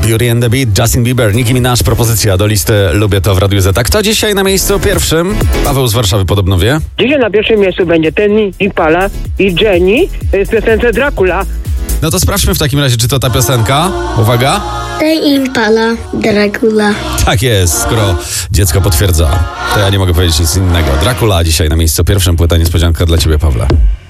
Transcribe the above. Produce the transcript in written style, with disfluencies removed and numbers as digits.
Beauty and the Beat, Justin Bieber, Nicki Minaj, propozycja do listy Lubię to w Radiu Z. A kto dzisiaj na miejscu pierwszym? Paweł z Warszawy podobno wie. Dzisiaj na pierwszym miejscu będzie ten Impala i Jenny w piosence Dracula. No to sprawdźmy w takim razie, czy to ta piosenka. Uwaga. Ten Impala, Dracula. Tak jest, skoro dziecko potwierdza, to ja nie mogę powiedzieć nic innego. Dracula dzisiaj na miejscu pierwszym, płyta niespodzianka dla ciebie, Pawle.